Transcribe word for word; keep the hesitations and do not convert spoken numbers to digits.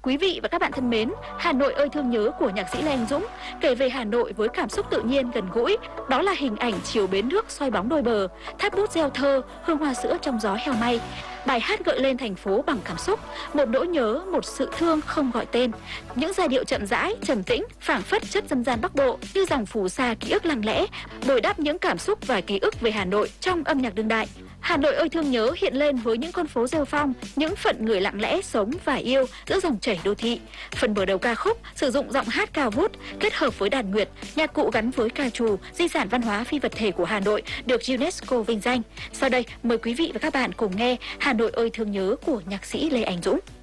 Quý vị và các bạn thân mến, Hà Nội ơi thương nhớ của nhạc sĩ Lê Anh Dũng kể về Hà Nội với cảm xúc tự nhiên gần gũi. Đó là hình ảnh chiều bến nước xoay bóng đôi bờ, tháp bút reo thơ, hương hoa sữa trong gió heo may. Bài hát gợi lên thành phố bằng cảm xúc, một nỗi nhớ, một sự thương không gọi tên. Những giai điệu chậm rãi, trầm tĩnh, phảng phất chất dân gian Bắc Bộ như dòng phù sa ký ức lặng lẽ, bồi đắp những cảm xúc và ký ức về Hà Nội trong âm nhạc đương đại. Hà Nội ơi thương nhớ hiện lên với những con phố rêu phong, những phận người lặng lẽ sống và yêu giữa dòng chảy đô thị. Phần mở đầu ca khúc sử dụng giọng hát cao vút kết hợp với đàn nguyệt, nhạc cụ gắn với ca trù, di sản văn hóa phi vật thể của Hà Nội được UNESCO vinh danh. Sau đây mời quý vị và các bạn cùng nghe Hà Nội ơi thương nhớ của nhạc sĩ Lê Anh Dũng.